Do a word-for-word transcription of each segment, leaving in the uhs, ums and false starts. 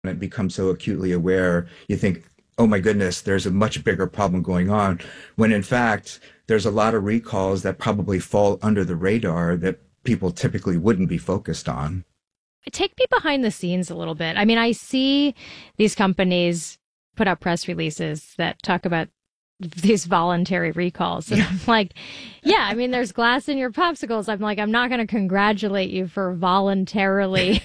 and become so acutely aware, you think, oh my goodness, there's a much bigger problem going on. When in fact, there's a lot of recalls that probably fall under the radar that people typically wouldn't be focused on. Take me behind the scenes a little bit. I mean, I see these companies put out press releases that talk about these voluntary recalls. And I'm like, yeah, I mean, there's glass in your popsicles. I'm like, I'm not going to congratulate you for voluntarily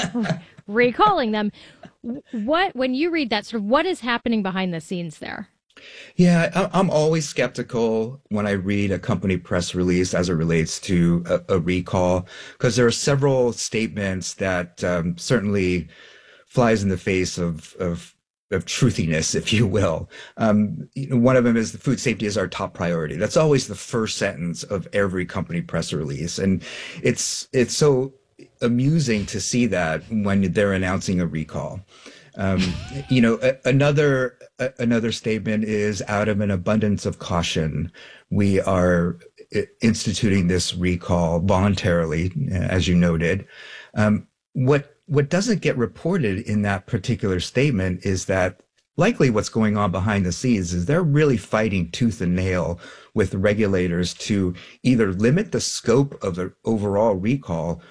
recalling them. What, when you read that, sort of what is happening behind the scenes there? Yeah, I- I'm always skeptical when I read a company press release as it relates to a, a recall, because there are several statements that um, certainly flies in the face of, of of truthiness, if you will. Um, you know, one of them is the food safety is our top priority. That's always the first sentence of every company press release, and it's it's so amusing to see that when they're announcing a recall. Um, you know, a, another a, another statement is out of an abundance of caution, we are instituting this recall voluntarily, as you noted. Um, what what doesn't get reported in that particular statement is that likely what's going on behind the scenes is they're really fighting tooth and nail with regulators to either limit the scope of the overall recall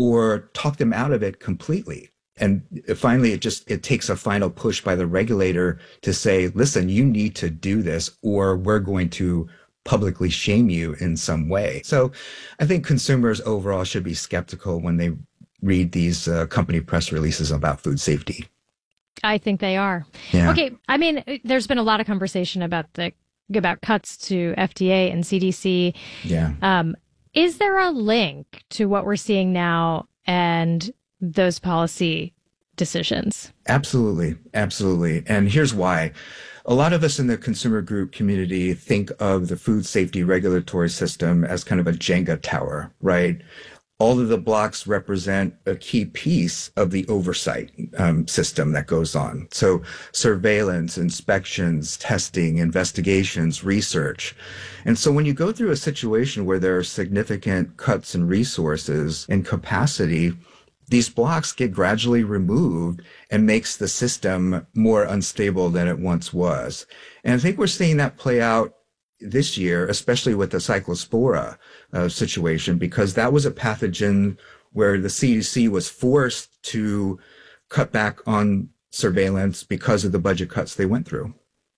or talk them out of it completely. And finally, it just it takes a final push by the regulator to say, listen, you need to do this or we're going to publicly shame you in some way. So I think consumers overall should be skeptical when they read these uh, company press releases about food safety. I think they are. Yeah. Okay. I mean, there's been a lot of conversation about the about cuts to F D A and C D C. Yeah. Um, is there a link to what we're seeing now and those policy decisions? Absolutely. Absolutely. And here's why. A lot of us in the consumer group community think of the food safety regulatory system as kind of a Jenga tower, right? All of the blocks represent a key piece of the oversight um, system that goes on. So surveillance, inspections, testing, investigations, research. And so when you go through a situation where there are significant cuts in resources and capacity, these blocks get gradually removed and makes the system more unstable than it once was. And I think we're seeing that play out this year, especially with the cyclospora uh, situation, because that was a pathogen where the C D C was forced to cut back on surveillance because of the budget cuts they went through.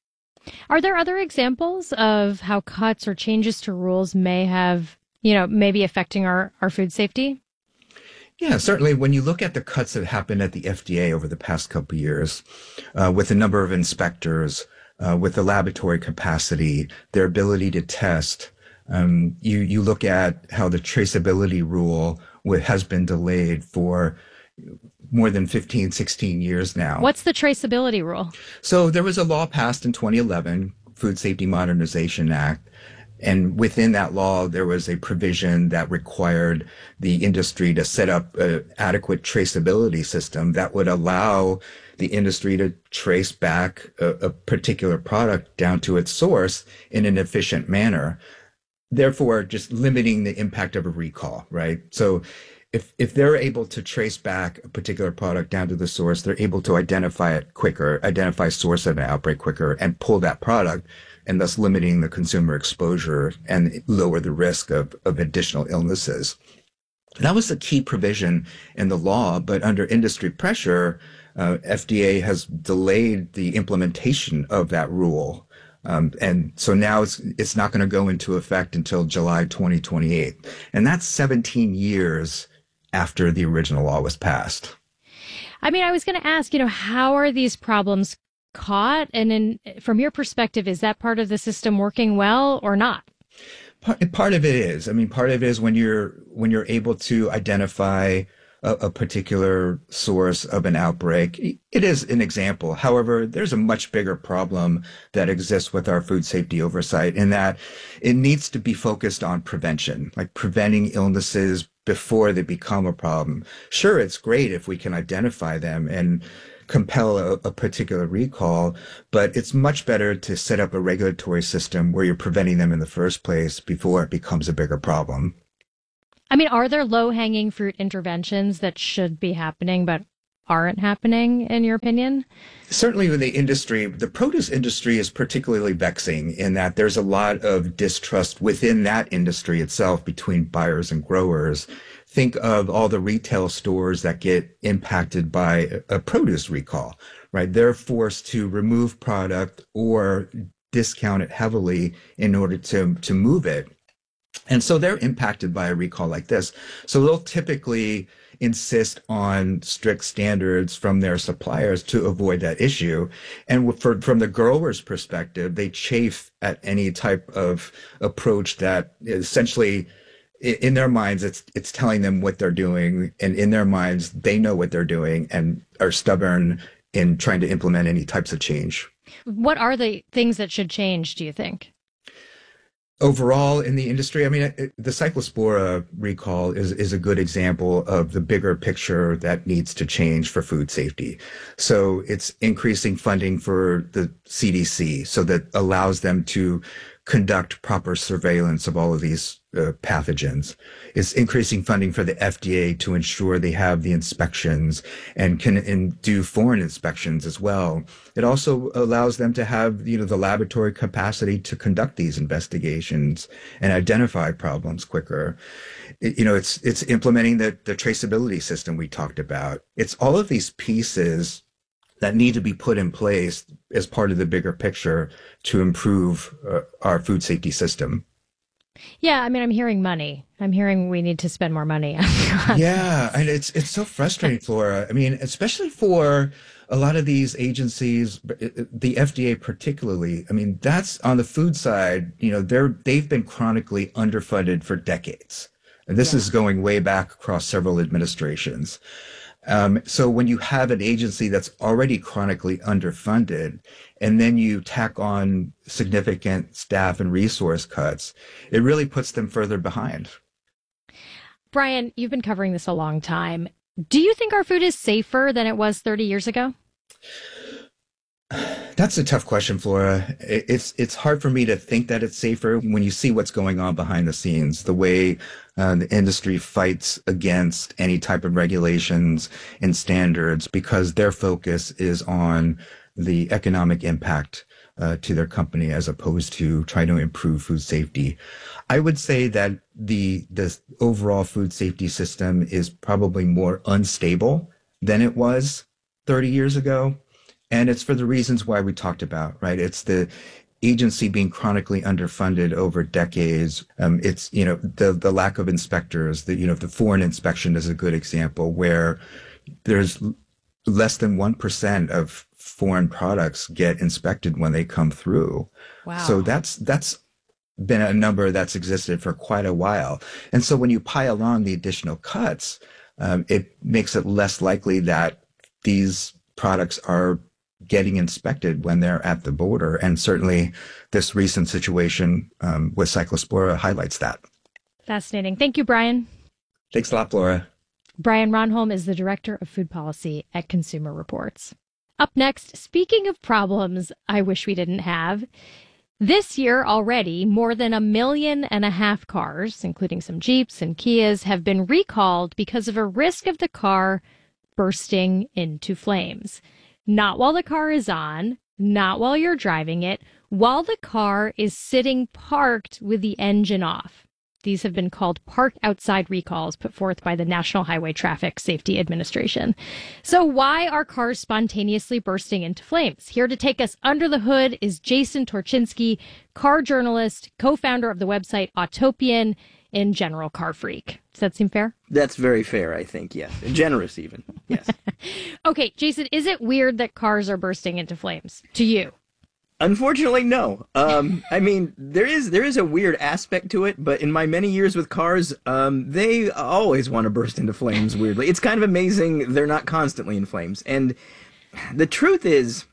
Are there other examples of how cuts or changes to rules may have, you know, maybe affecting our, our food safety? Yeah, certainly. When you look at the cuts that happened at the F D A over the past couple of years, uh, with the number of inspectors, uh, with the laboratory capacity, their ability to test, um, you you look at how the traceability rule w- has been delayed for more than fifteen, sixteen years now. What's the traceability rule? So there was a law passed in twenty eleven, Food Safety Modernization Act. And within that law, there was a provision that required the industry to set up an adequate traceability system that would allow the industry to trace back a, a particular product down to its source in an efficient manner, therefore just limiting the impact of a recall, right? So if if they're able to trace back a particular product down to the source, they're able to identify it quicker, identify source of an outbreak quicker, and pull that product, and thus limiting the consumer exposure and lower the risk of, of additional illnesses. That was the key provision in the law, but under industry pressure, uh, F D A has delayed the implementation of that rule. Um, and so now it's it's not going to go into effect until July twenty twenty-eight. And that's seventeen years after the original law was passed. I mean, I was going to ask, you know, how are these problems caught? And in, from your perspective, is that part of the system working well or not? Part, part of it is. I mean, part of it is when you're when you're able to identify a, a particular source of an outbreak. It is an example. However, there's a much bigger problem that exists with our food safety oversight in that it needs to be focused on prevention, like preventing illnesses before they become a problem. Sure, it's great if we can identify them and compel a, a particular recall, but it's much better to set up a regulatory system where you're preventing them in the first place before it becomes a bigger problem. I mean, are there low-hanging fruit interventions that should be happening but aren't happening, in your opinion? Certainly in the industry, the produce industry is particularly vexing in that there's a lot of distrust within that industry itself between buyers and growers. Think of all the retail stores that get impacted by a produce recall, right? They're forced to remove product or discount it heavily in order to, to move it. And so they're impacted by a recall like this. So they'll typically insist on strict standards from their suppliers to avoid that issue. And for, from the grower's perspective, they chafe at any type of approach that essentially, in their minds, it's it's telling them what they're doing. And in their minds, they know what they're doing and are stubborn in trying to implement any types of change. What are the things that should change, do you think? Overall in the industry, I mean, it, the Cyclospora recall is, is a good example of the bigger picture that needs to change for food safety. So it's increasing funding for the C D C so that allows them to conduct proper surveillance of all of these uh, pathogens. It's increasing funding for the F D A to ensure they have the inspections and can and do foreign inspections as well. It also allows them to have, you know, the laboratory capacity to conduct these investigations and identify problems quicker. It, you know, it's it's implementing the, the traceability system we talked about. It's all of these pieces that need to be put in place as part of the bigger picture to improve uh, our food safety system. Yeah, I mean, I'm hearing money. I'm hearing we need to spend more money. Yeah, and it's it's so frustrating, Flora. I mean, especially for a lot of these agencies, the F D A particularly. I mean, that's on the food side. You know, they're they've been chronically underfunded for decades, and this yeah. is going way back across several administrations. Um, so when you have an agency that's already chronically underfunded, and then you tack on significant staff and resource cuts, it really puts them further behind. Brian, you've been covering this a long time. Do you think our food is safer than it was thirty years ago? That's a tough question, Flora. It's it's hard for me to think that it's safer when you see what's going on behind the scenes, the way uh, the industry fights against any type of regulations and standards because their focus is on the economic impact uh, to their company as opposed to trying to improve food safety. I would say that the the overall food safety system is probably more unstable than it was thirty years ago. And it's for the reasons why we talked about, right? It's the agency being chronically underfunded over decades. Um, it's, you know, the, the lack of inspectors, the, you know, the foreign inspection is a good example where there's less than one percent of foreign products get inspected when they come through. Wow. So that's, that's been a number that's existed for quite a while. And so when you pile on the additional cuts, um, it makes it less likely that these products are getting inspected when they're at the border. And certainly this recent situation um, with Cyclospora highlights that. Fascinating. Thank you, Brian. Thanks a lot, Laura. Brian Ronholm is the Director of Food Policy at Consumer Reports. Up next, speaking of problems I wish we didn't have, this year already, more than a million and a half cars, including some Jeeps and Kias, have been recalled because of a risk of the car bursting into flames. Not while the car is on, not while you're driving it, while the car is sitting parked with the engine off. These have been called park outside recalls put forth by the National Highway Traffic Safety Administration. So why are cars spontaneously bursting into flames? Here to take us under the hood is Jason Torchinsky, car journalist, co-founder of the website Autopian, and general car freak. Does that seem fair? That's very fair, I think, yes. Generous even, yes. Okay, Jason, is it weird that cars are bursting into flames to you? Unfortunately, no. Um, I mean, there is there is a weird aspect to it, but in my many years with cars, um, they always want to burst into flames, weirdly. It's kind of amazing they're not constantly in flames. And the truth is,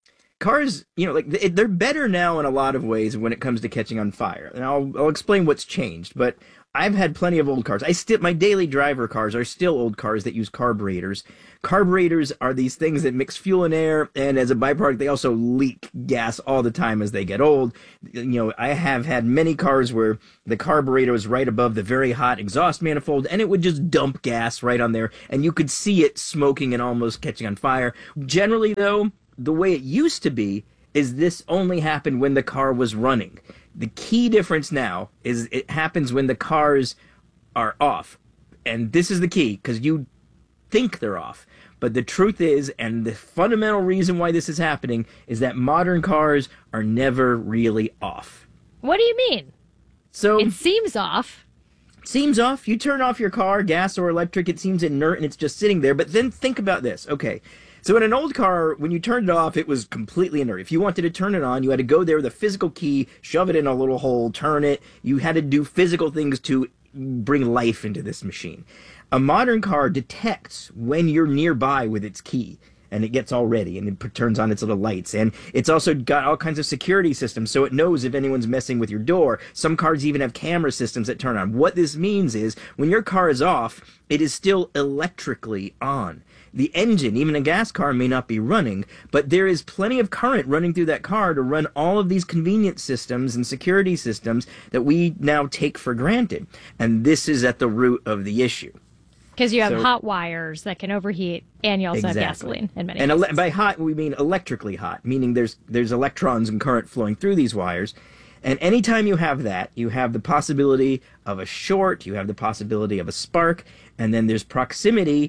cars, you know, like they're better now in a lot of ways when it comes to catching on fire. And I'll, I'll explain what's changed. But I've had plenty of old cars. I still, my daily driver cars are still old cars that use carburetors. Carburetors are these things that mix fuel and air, and as a byproduct, they also leak gas all the time as they get old. You know, I have had many cars where the carburetor was right above the very hot exhaust manifold, and it would just dump gas right on there, and you could see it smoking and almost catching on fire. Generally, though, the way it used to be is this only happened when the car was running. The key difference now is it happens when the cars are off. And this is the key, because you think they're off. But the truth is, and the fundamental reason why this is happening, is that modern cars are never really off. What do you mean? So it seems off. Seems off. You turn off your car, gas or electric, it seems inert and it's just sitting there. But then think about this. Okay. So in an old car, when you turned it off, it was completely inert. If you wanted to turn it on, you had to go there with a physical key, shove it in a little hole, turn it. You had to do physical things to bring life into this machine. A modern car detects when you're nearby with its key, and it gets all ready, and it turns on its little lights. And it's also got all kinds of security systems, so it knows if anyone's messing with your door. Some cars even have camera systems that turn on. What this means is, when your car is off, it is still electrically on. The engine, even a gas car, may not be running, but there is plenty of current running through that car to run all of these convenience systems and security systems that we now take for granted. And this is at the root of the issue. Because you have So- hot wires that can overheat, and you also Exactly. have gasoline in many And cases. ele- by hot, we mean electrically hot, meaning there's there's electrons and current flowing through these wires. And anytime you have that, you have the possibility of a short, you have the possibility of a spark, and then there's proximity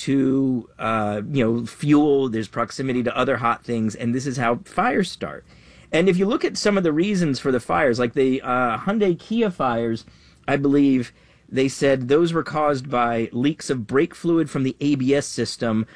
to uh, you know fuel, there's proximity to other hot things, and this is how fires start. And if you look at some of the reasons for the fires, like the uh, Hyundai Kia fires, I believe they said those were caused by leaks of brake fluid from the A B S system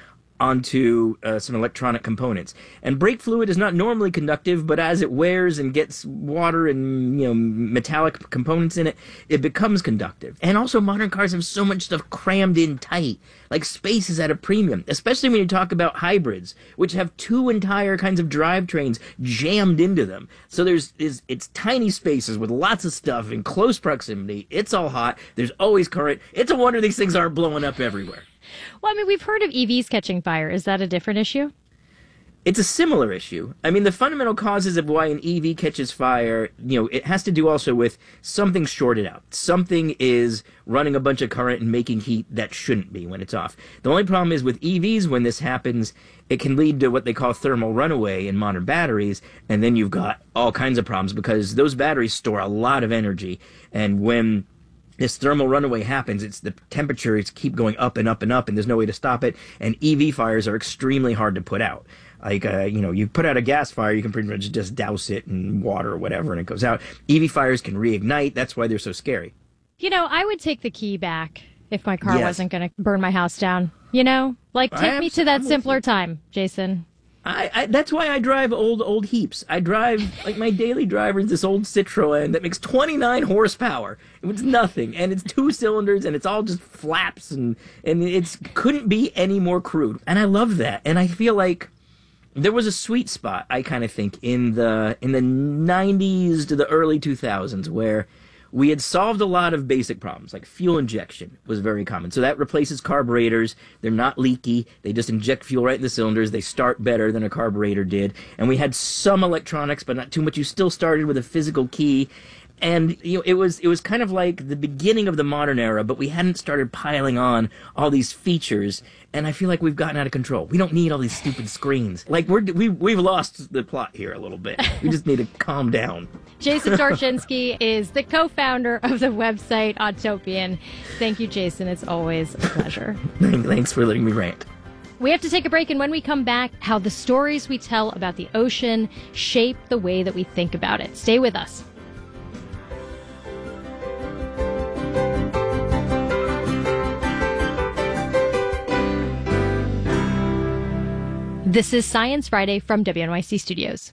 onto uh, some electronic components. And brake fluid is not normally conductive, but as it wears and gets water and, you know, metallic components in it, it becomes conductive. And also modern cars have so much stuff crammed in tight. Like, space is at a premium, especially when you talk about hybrids, which have two entire kinds of drivetrains jammed into them. So there's is it's tiny spaces with lots of stuff in close proximity. It's all hot. There's always current. It's a wonder these things aren't blowing up everywhere. Well, I mean, we've heard of E Vs catching fire. Is that a different issue? It's a similar issue. I mean, the fundamental causes of why an E V catches fire, you know, it has to do also with something shorted out. Something is running a bunch of current and making heat that shouldn't be when it's off. The only problem is with E Vs, when this happens, it can lead to what they call thermal runaway in modern batteries, and then you've got all kinds of problems because those batteries store a lot of energy, and when this thermal runaway happens, it's the temperatures keep going up and up and up, and there's no way to stop it, and E V fires are extremely hard to put out. Like, uh, you know, you put out a gas fire, you can pretty much just douse it in water or whatever, and it goes out. E V fires can reignite. That's why they're so scary. You know, I would take the key back if my car Yes. wasn't going to burn my house down. You know? Like, I take am- me to that I'm with simpler you. time, Jason. I, I that's why I drive old old heaps. I drive like my daily driver is this old Citroen that makes twenty-nine horsepower. It's nothing, and it's two cylinders, and it's all just flaps, and and it's couldn't be any more crude. And I love that, and I feel like there was a sweet spot, I kind of think, in the in the nineties to the early two thousands where we had solved a lot of basic problems, like fuel injection was very common. So that replaces carburetors. They're not leaky. They just inject fuel right in the cylinders. They start better than a carburetor did. And we had some electronics, but not too much. You still started with a physical key. And you know, it was it was kind of like the beginning of the modern era, but we hadn't started piling on all these features. And I feel like we've gotten out of control. We don't need all these stupid screens. Like we're we we've lost the plot here a little bit. We just need to calm down. Jason Torchinsky is the co-founder of the website Autopian. Thank you, Jason. It's always a pleasure. Thanks for letting me rant. We have to take a break, and when we come back, how the stories we tell about the ocean shape the way that we think about it. Stay with us. This is Science Friday from W N Y C Studios.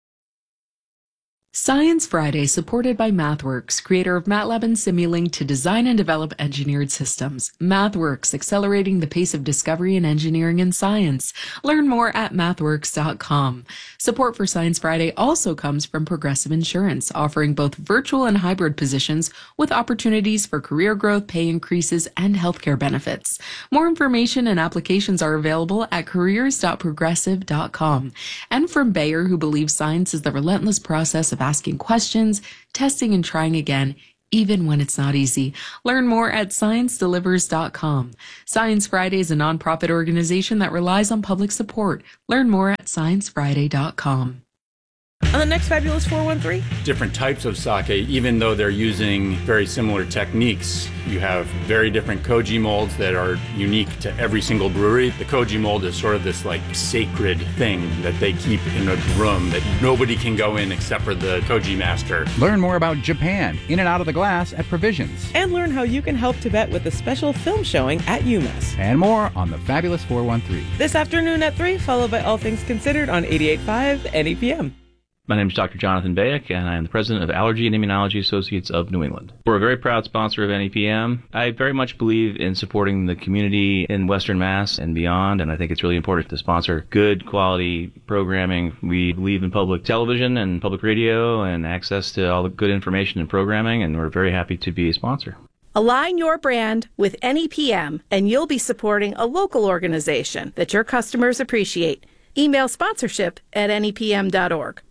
Science Friday, supported by MathWorks, creator of MATLAB and Simulink to design and develop engineered systems. MathWorks, accelerating the pace of discovery in engineering and science. Learn more at mathworks dot com. Support for Science Friday also comes from Progressive Insurance, offering both virtual and hybrid positions with opportunities for career growth, pay increases, and healthcare benefits. More information and applications are available at careers dot progressive dot com. And from Bayer, who believes science is the relentless process of asking questions, testing, and trying again, even when it's not easy. Learn more at science delivers dot com. Science Friday is a nonprofit organization that relies on public support. Learn more at science friday dot com. On the next Fabulous four one three? Different types of sake, even though they're using very similar techniques. You have very different koji molds that are unique to every single brewery. The koji mold is sort of this like sacred thing that they keep in a room that nobody can go in except for the koji master. Learn more about Japan, in and out of the glass at Provisions. And learn how you can help Tibet with a special film showing at UMass. And more on the Fabulous four one three. This afternoon at three, followed by All Things Considered on eighty-eight point five N E P M. My name is Doctor Jonathan Bayek, and I am the president of Allergy and Immunology Associates of New England. We're a very proud sponsor of N E P M. I very much believe in supporting the community in Western Mass and beyond, and I think it's really important to sponsor good quality programming. We believe in public television and public radio and access to all the good information and programming, and we're very happy to be a sponsor. Align your brand with N E P M, and you'll be supporting a local organization that your customers appreciate. Email sponsorship at N E P M dot org.